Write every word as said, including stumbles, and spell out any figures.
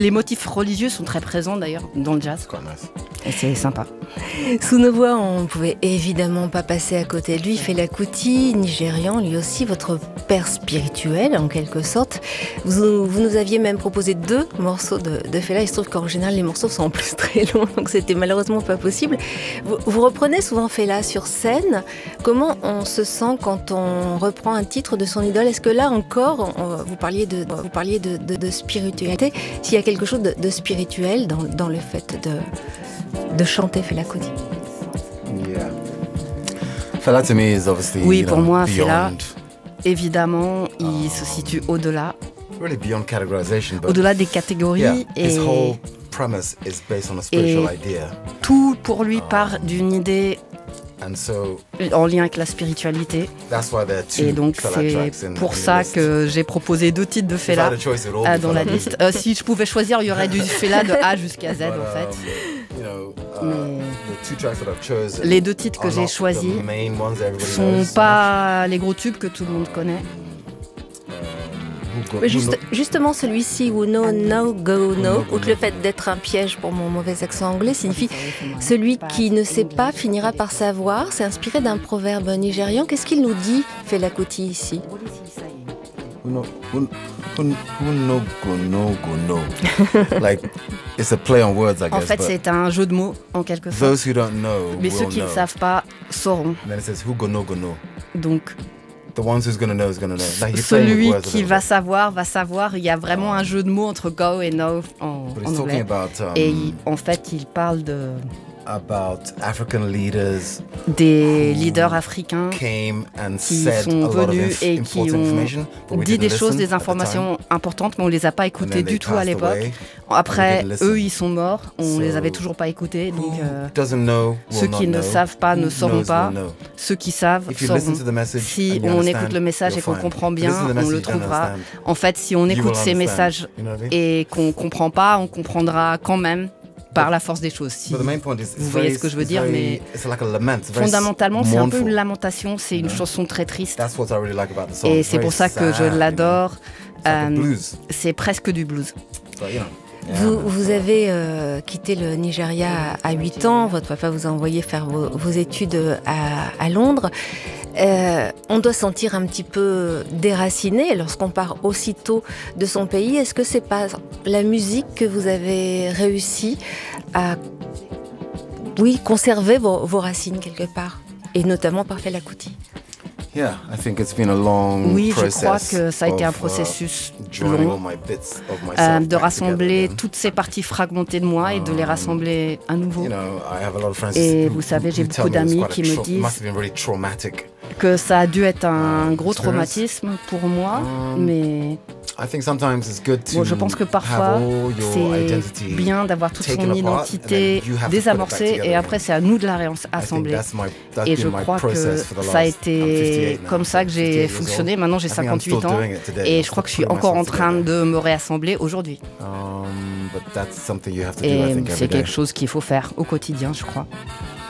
Les motifs religieux sont très présents d'ailleurs dans le jazz. Nice. Et c'est sympa. Sous nos voix, on ne pouvait évidemment pas passer à côté de lui. Fela Kuti, nigérian, lui aussi votre père spirituel en quelque sorte. Vous, vous nous aviez même proposé deux morceaux de, de Fela. Il se trouve qu'en général les morceaux sont en plus très longs, donc c'était malheureusement pas possible. Vous, vous reprenez souvent Fela sur scène. Comment on se sent quand on reprend un titre de son idole? Est-ce que là encore, on, vous parliez de, vous parliez de, de, de spiritualité, s'il y a quelque chose de, de spirituel dans, dans le fait de de chanter Fela Kuti? Yeah. Fela to me is obviously, Oui, you pour know, moi, beyond, Fela, évidemment, il se situe au-delà, really beyond categorization, but au-delà des catégories, yeah, et his whole premise is based on a spiritual idea. tout pour lui part d'une idée And so en lien avec la spiritualité. that's why there are two Et donc Fela c'est tracks in, pour in the ça list. que j'ai proposé deux titres de If I Fela had a choice, it would all euh, be dans la Fela liste. music. Euh, si je pouvais choisir, il y aurait du Fela de A jusqu'à Z But, en fait. um, you know, uh, Mais the two tracks that I've chosen les deux titres que are j'ai not choisis the main ones that everybody sont knows. pas les gros tubes que tout le monde connaît. Who go- Mais who juste- know- justement, celui-ci, ou no, no, go, no, outre le fait d'être un piège pour mon mauvais accent anglais, signifie celui qui ne sait pas finira par savoir. C'est inspiré d'un proverbe nigérian. Qu'est-ce qu'il nous dit, Fela Kuti, ici? Who know- who- who- who know go no go no. Like it's a play on words, I guess. En fait, but c'est un jeu de mots en quelque sorte. those who don't know Mais will ceux qui ne know. savent pas sauront. And then it says who go no go no. Donc The ones who's gonna know is gonna know. Like he's playing with celui words a qui little va bit. savoir va savoir. Il y a vraiment un jeu de mots entre go et no en, But en he's talking anglais. about um, Et il- en fait, il parle de about African leaders des leaders africains came and qui said sont a lot of venus inf- et qui important ont information, but we dit didn't des choses, listen des at the time. informations importantes, mais on les a pas And écoutées then they du tout à passed l'époque. away. Après, didn't listen. eux, ils sont morts, on So, les avait toujours pas écoutés. Donc, Who euh, doesn't know will ceux not qui ne know. savent pas ne Who sauront knows pas. will know. ceux qui savent If you sauront. listen to the message Si and you on understand, écoute le message you're et qu'on fine. comprend If you listen to bien, the on message le you don't trouvera. understand, En fait, si on you écoute will ces understand. messages You know what I mean? et qu'on comprend pas, on comprendra quand même par la force des choses. Si But the main point is, it's vous voyez very- ce que je veux it's dire, very- mais it's like a lament, it's very fondamentalement, c'est un peu mournful. une lamentation, c'est une chanson très triste. That's what I really like about the song. Et It's c'est pour very ça que je sad, you know. l'adore. It's like a Euh, blues. c'est presque du blues. So, you know. Vous, vous avez euh, quitté le Nigeria à huit ans, votre papa vous a envoyé faire vos, vos études à, à Londres. Euh, on doit sentir un petit peu déraciné lorsqu'on part aussitôt de son pays. Est-ce que c'est pas la musique que vous avez réussi à oui, conserver vos, vos racines quelque part, et notamment par Fela Kuti? Yeah, I think it's been a long Oui, je process crois que ça a été un of, uh, processus joining long. all my bits of myself Euh, de back rassembler together again. toutes ces parties fragmentées de moi et de les rassembler à nouveau. You know, I have a lot of friends Et who- vous savez, who j'ai tell beaucoup me it was d'amis quite a qui me tra- disent must have been really traumatic. Que ça a dû être un gros experience. traumatisme pour moi, Um, mais I think sometimes it's good to bon, je pense que parfois have all your c'est identity bien d'avoir toute taken son apart, identité and then you have to put it back désamorcée together et again. après c'est à nous de la I think réassembler. that's my- that's Et been je my crois que process for the ça a last- I'm été fifty-eight now, comme ça que j'ai fifty-eight years fonctionné. old. Maintenant j'ai I think I'm cinquante-huit still ans doing it today. et I'm je crois que je suis putting encore en myself train together. de me réassembler aujourd'hui. Um, but that's something you have to do, I Et think, every c'est day. quelque chose qu'il faut faire au quotidien, je crois.